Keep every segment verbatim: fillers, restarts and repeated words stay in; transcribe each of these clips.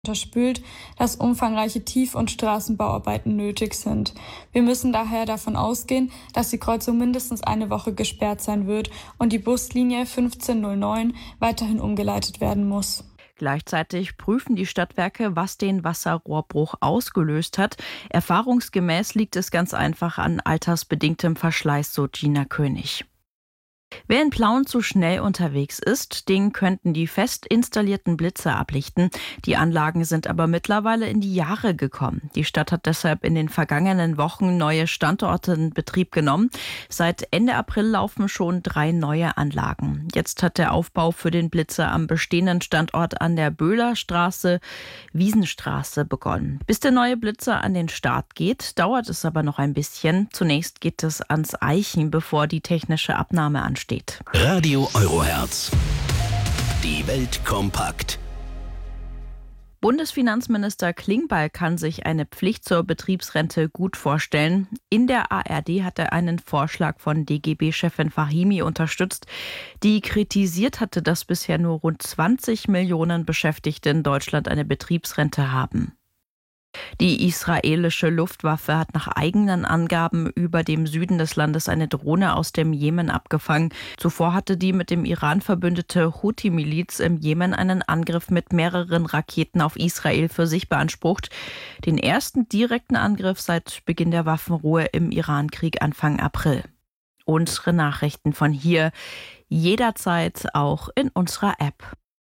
unterspült, dass umfangreiche Tief- und Straßenbauarbeiten nötig sind. Wir müssen daher davon ausgehen, dass die Kreuzung mindestens eine Woche gesperrt sein wird und die Buslinie fünfzehn null neun weiterhin umgeleitet werden muss. Gleichzeitig prüfen die Stadtwerke, was den Wasserrohrbruch ausgelöst hat. Erfahrungsgemäß liegt es ganz einfach an altersbedingtem Verschleiß, so Gina König. Wer in Plauen zu schnell unterwegs ist, den könnten die fest installierten Blitzer ablichten. Die Anlagen sind aber mittlerweile in die Jahre gekommen. Die Stadt hat deshalb in den vergangenen Wochen neue Standorte in Betrieb genommen. Seit Ende April laufen schon drei neue Anlagen. Jetzt hat der Aufbau für den Blitzer am bestehenden Standort an der Böhlerstraße, Wiesenstraße begonnen. Bis der neue Blitzer an den Start geht, dauert es aber noch ein bisschen. Zunächst geht es ans Eichen, bevor die technische Abnahme ansteht. Radio Eurohertz. Die Welt kompakt. Bundesfinanzminister Klingbeil kann sich eine Pflicht zur Betriebsrente gut vorstellen. In der A R D hat er einen Vorschlag von D G B-Chefin Fahimi unterstützt, die kritisiert hatte, dass bisher nur rund zwanzig Millionen Beschäftigte in Deutschland eine Betriebsrente haben. Die israelische Luftwaffe hat nach eigenen Angaben über dem Süden des Landes eine Drohne aus dem Jemen abgefangen. Zuvor hatte die mit dem Iran verbündete Houthi-Miliz im Jemen einen Angriff mit mehreren Raketen auf Israel für sich beansprucht. Den ersten direkten Angriff seit Beginn der Waffenruhe im Iran-Krieg Anfang April. Unsere Nachrichten von hier jederzeit auch in unserer App.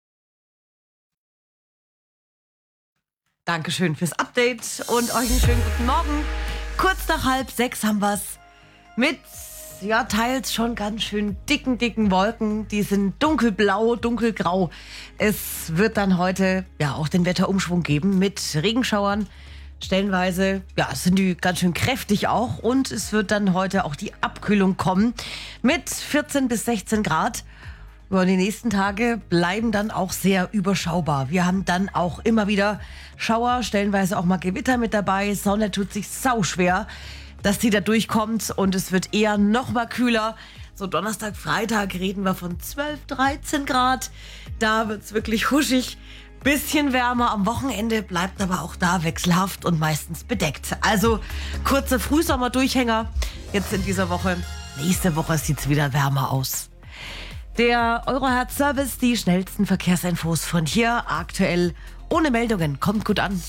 Dankeschön fürs Update und euch einen schönen guten Morgen. Kurz nach halb sechs haben wir es mit, ja, teils schon ganz schön dicken, dicken Wolken. Die sind dunkelblau, dunkelgrau. Es wird dann heute ja auch den Wetterumschwung geben mit Regenschauern. Stellenweise, ja, sind die ganz schön kräftig auch. Und es wird dann heute auch die Abkühlung kommen mit vierzehn bis sechzehn Grad. Über die nächsten Tage bleiben dann auch sehr überschaubar. Wir haben dann auch immer wieder Schauer, stellenweise auch mal Gewitter mit dabei. Sonne tut sich sauschwer, dass die da durchkommt und es wird eher noch mal kühler. So Donnerstag, Freitag reden wir von zwölf, dreizehn Grad. Da wird es wirklich huschig. Bisschen wärmer. Am Wochenende bleibt aber auch da wechselhaft und meistens bedeckt. Also kurze Frühsommerdurchhänger jetzt in dieser Woche. Nächste Woche sieht es wieder wärmer aus. Der Eurohertz-Service, die schnellsten Verkehrsinfos von hier, aktuell ohne Meldungen. Kommt gut an.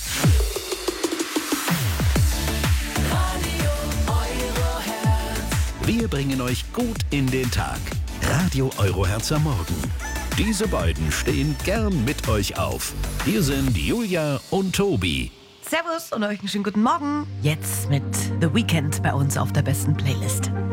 Wir bringen euch gut in den Tag. Radio Eurohertz am Morgen. Diese beiden stehen gern mit euch auf. Hier sind Julia und Tobi. Servus und euch einen schönen guten Morgen. Jetzt mit The Weeknd bei uns auf der besten Playlist.